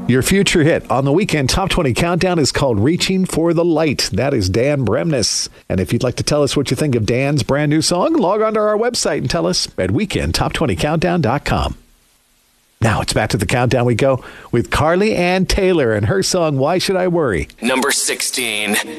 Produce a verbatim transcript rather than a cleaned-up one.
Your future hit on the Weekend Top twenty Countdown is called Reaching for the Light. That is Dan Bremnes. And if you'd like to tell us what you think of Dan's brand new song, log on to our website and tell us at weekend top twenty countdown dot com. Now it's back to the countdown we go with Carly Ann Taylor and her song, Why Should I Worry? Number sixteen.